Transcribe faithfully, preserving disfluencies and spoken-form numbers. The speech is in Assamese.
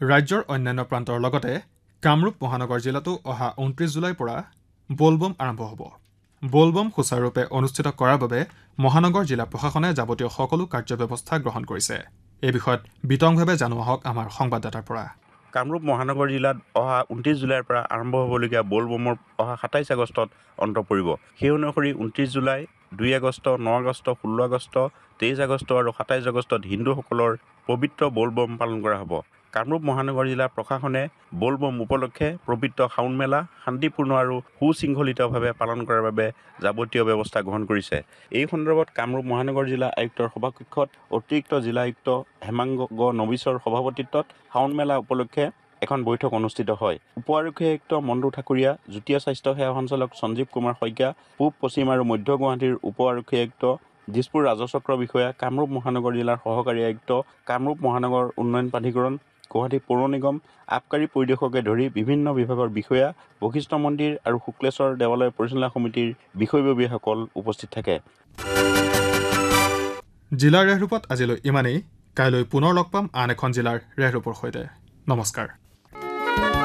ৰাজ্যৰ অন্যান্য প্ৰান্তৰ লগতে কামৰূপ মহানগৰ জিলাতো অহা ঊনত্ৰিশ জুলাইৰ পৰা বোলবম আৰম্ভ হ'ব। বোলবম সুচাৰুৰূপে অনুষ্ঠিত কৰাৰ বাবে মহানগৰ জিলা প্ৰশাসনে যাৱতীয় সকলো কাৰ্যব্যৱস্থা গ্ৰহণ কৰিছে। এই বিষয়ত বিতংভাৱে জানোৱা হওক আমাৰ সংবাদদাতাৰ পৰা। কামৰূপ মহানগৰ জিলাত অহা ঊনত্ৰিশ জুলাইৰ পৰা আৰম্ভ হ'বলগীয়া বোলবমৰ অহা সাতাইছ আগষ্টত অন্ত পৰিব। সেই অনুসৰি ঊনত্ৰিশ জুলাই, দুই আগষ্ট, ন আগষ্ট, ষোল্ল আগষ্ট, তেইছ আগষ্ট আৰু সাতাইছ আগষ্টত হিন্দুসকলৰ পবিত্ৰ বোলবম পালন কৰা হ'ব। কামৰূপ মহানগৰ জিলা প্ৰশাসনে বোলবম উপলক্ষে পবিত্ৰ শাওন মেলা শান্তিপূৰ্ণ আৰু সুশৃংখলিতভাৱে পালন কৰাৰ বাবে যাৱতীয় ব্যৱস্থা গ্ৰহণ কৰিছে। এই সন্দৰ্ভত কামৰূপ মহানগৰ জিলা আয়ুক্তৰ সভাকক্ষত অতিৰিক্ত জিলা আয়ুক্ত হেমাংগ নবিছৰ সভাপতিত্বত শাওন মেলা উপলক্ষে এখন বৈঠক অনুষ্ঠিত হয়। উপ আৰক্ষী আয়ুক্ত মণ্টু ঠাকুৰীয়া, যুটীয়া স্বাস্থ্য সেৱা সঞ্চালক সঞ্জীৱ কুমাৰ শইকীয়া, পূব, পশ্চিম আৰু মধ্য গুৱাহাটীৰ উপ আৰক্ষী আয়ুক্ত, দিছপুৰ ৰাজচক্ৰ বিষয়া, কামৰূপ মহানগৰ জিলাৰ সহকাৰী আয়ুক্ত, কামৰূপ মহানগৰ উন্নয়ন প্ৰাধিকৰণ, গুৱাহাটী পৌৰ নিগম, আবকাৰী পৰিদৰ্শকে ধৰি বিভিন্ন বিভাগৰ বিষয়া, বশিষ্ঠ মন্দিৰ আৰু শুক্লেশ্বৰ দেৱালয় পৰিচালনা সমিতিৰ বিষয়ববীয়াসকল উপস্থিত থাকে। জিলাৰ ৰেহৰূপত আজিলৈ ইমানেই। কাইলৈ পুনৰ লগ পাম আন এখন জিলাৰ ৰেহৰূপৰ সৈতে। নমস্কাৰ।